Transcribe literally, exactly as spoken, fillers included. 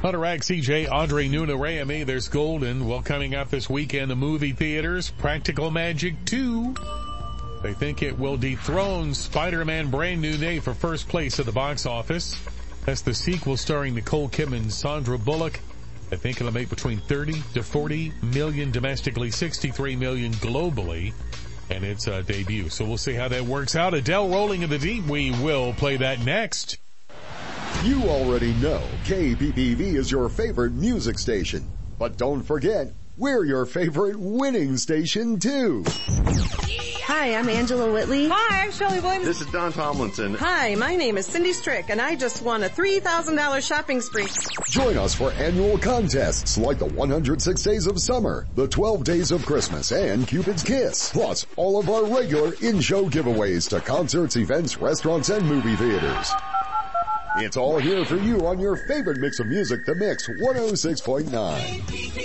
Hunter Ag, C J, Andre Nuna, Ray, and me. There's Golden. Well, coming up this weekend, the movie theaters, Practical Magic two. They think it will dethrone Spider-Man Brand New Day for first place at the box office. That's the sequel starring Nicole Kidman and Sandra Bullock. I think it'll make between thirty to forty million domestically, sixty-three million globally, and its uh, debut. So we'll see how that works out. Adele, Rolling in the Deep. We will play that next. You already know K P P V is your favorite music station. But don't forget, we're your favorite winning station too. Hi, I'm Angela Whitley. Hi, I'm Shelley Williams. This is Don Tomlinson. Hi, my name is Cindy Strick, and I just won a three thousand dollars shopping spree. Join us for annual contests like the one hundred six Days of Summer, the twelve Days of Christmas, and Cupid's Kiss. Plus, all of our regular in-show giveaways to concerts, events, restaurants, and movie theaters. It's all here for you on your favorite mix of music, The Mix one oh six point nine.